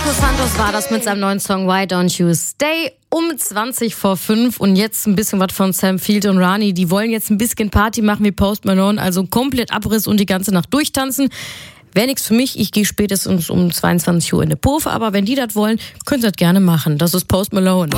Marco Santos war das mit seinem neuen Song Why Don't You Stay um 5:20. Und jetzt ein bisschen was von Sam Field und Rani. Die wollen jetzt ein bisschen Party machen wie Post Malone, also komplett Abriss und die ganze Nacht durchtanzen. Wäre nichts für mich, ich gehe spätestens um 22 Uhr in eine Puff, aber wenn die das wollen, können sie das gerne machen. Das ist Post Malone.